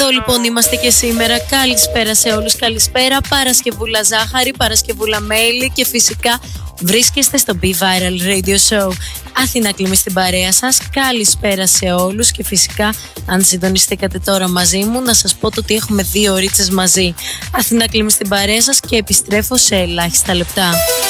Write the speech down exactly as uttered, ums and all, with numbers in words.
Εδώ λοιπόν είμαστε και σήμερα. Καλησπέρα σε όλους. Καλησπέρα Παρασκευούλα Ζάχαρη, Παρασκευούλα Μέλη και φυσικά βρίσκεστε στο Be Viral Radio Show. Αθηνά Κλίμη στην παρέα σας. Καλησπέρα σε όλους και φυσικά αν συντονιστήκατε τώρα μαζί μου να σας πω το ότι έχουμε δύο ωρίτσες μαζί. Αθηνά Κλίμη στην παρέα σας και επιστρέφω σε ελάχιστα λεπτά.